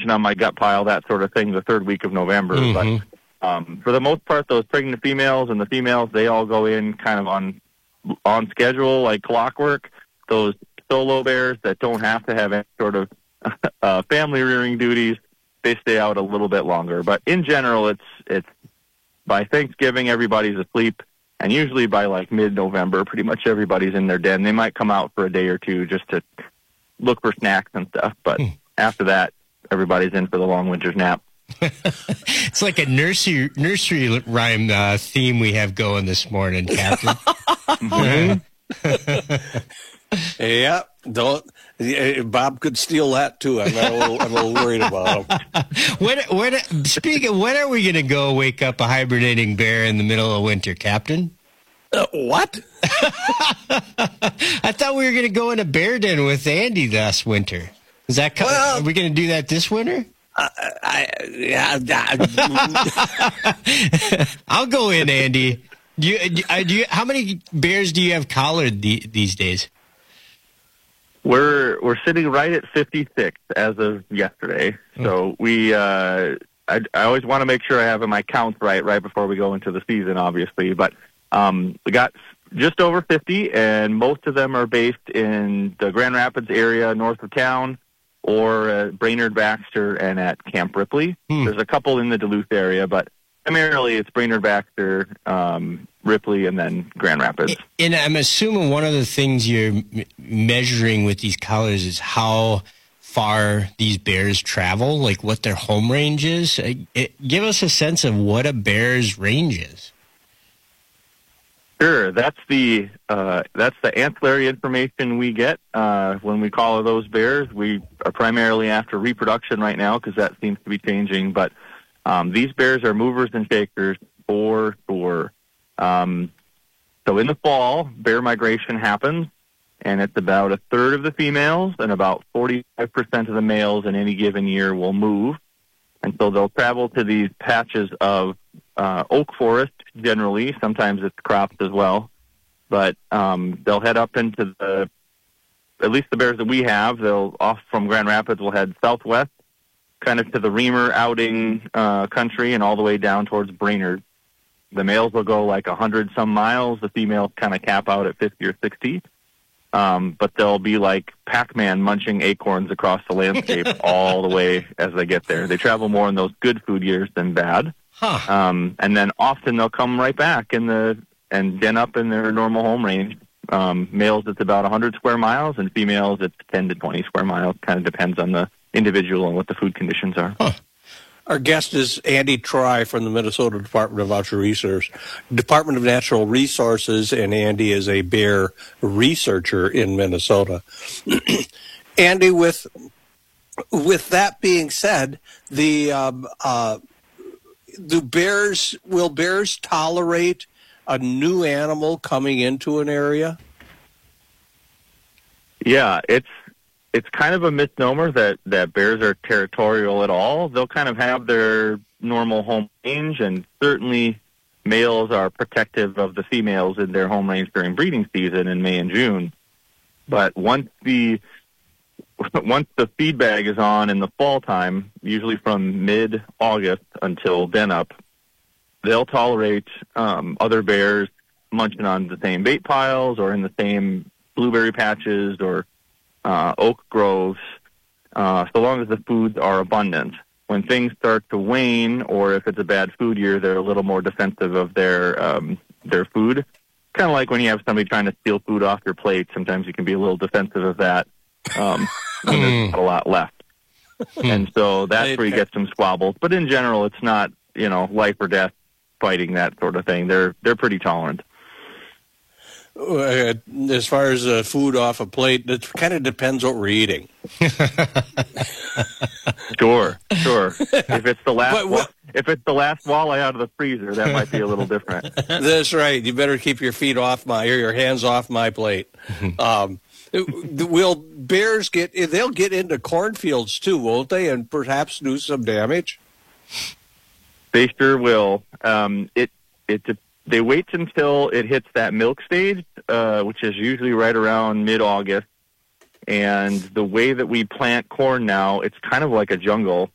munching on my gut pile, that sort of thing, the third week of November. Mm-hmm. But for the most part, those pregnant females and the females, they all go in kind of on schedule, like clockwork. Those solo bears that don't have to have any sort of family rearing duties, they stay out a little bit longer. But in general, it's by Thanksgiving, everybody's asleep. And usually by like mid-November, pretty much everybody's in their den. They might come out for a day or two just to look for snacks and stuff. But after that, everybody's in for the long winter's nap. It's like a nursery rhyme theme we have going this morning, Captain. Yeah, Bob could steal that too. I'm a little worried about him. Speaking, when are we going to go wake up a hibernating bear in the middle of winter, Captain? What? I thought we were going to go in a bear den with Andy last winter. Is that coming? Are we going to do that this winter? I'll go in, Andy. How many bears do you have collared these days? We're sitting right at 56 as of yesterday. So I always want to make sure I have my counts right before we go into the season, obviously. But we got just over 50, and most of them are based in the Grand Rapids area north of town, or Brainerd Baxter and at Camp Ripley. There's a couple in the Duluth area, but primarily it's Brainerd Baxter, Ripley, and then Grand Rapids. And I'm assuming one of the things you're measuring with these collars is how far these bears travel, like what their home range is. Give us a sense of what a bear's range is. Sure, that's the ancillary information we get when we collar those bears. We are primarily after reproduction right now because that seems to be changing. But these bears are movers and shakers for sure. So in the fall, bear migration happens, and it's about a third of the females and about 45% of the males in any given year will move. And so they'll travel to these patches of oak forest generally. Sometimes it's crops as well. But they'll head up into at least the bears that we have, they'll off from Grand Rapids will head southwest, kind of to the Reamer outing country and all the way down towards Brainerd. The males will go like 100-some miles. The females kind of cap out at 50 or 60. But they'll be like Pac-Man munching acorns across the landscape all the way as they get there. They travel more in those good food years than bad. And then often they'll come right back and den up in their normal home range. Males, it's about 100 square miles, and females, it's 10 to 20 square miles. Kind of depends on the individual and what the food conditions are. Our guest is Andy Try from the Minnesota Department of Department of Natural Resources, and Andy is a bear researcher in Minnesota. Andy, with that being said, will bears tolerate a new animal coming into an area? Yeah, it's kind of a misnomer that bears are territorial at all. They'll kind of have their normal home range, and certainly males are protective of the females in their home range during breeding season in May and June. But once the feed bag is on in the fall time, usually from mid-August until den up, they'll tolerate other bears munching on the same bait piles or in the same blueberry patches or oak groves, so long as the foods are abundant. When things start to wane, or if it's a bad food year, they're a little more defensive of their food. Kind of like when you have somebody trying to steal food off your plate. Sometimes you can be a little defensive of that when there's not a lot left. And so that's where you get some squabbles. But in general, it's not life or death fighting, that sort of thing. They're pretty tolerant. As far as food off a plate, it kind of depends what we're eating. Sure. If it's the last walleye out of the freezer, that might be a little different. That's right. You better keep your feet off your hands off my plate. Will bears they'll get into cornfields too, won't they? And perhaps do some damage? They sure will. They wait until it hits that milk stage, which is usually right around mid-August. And the way that we plant corn now, it's kind of like a jungle.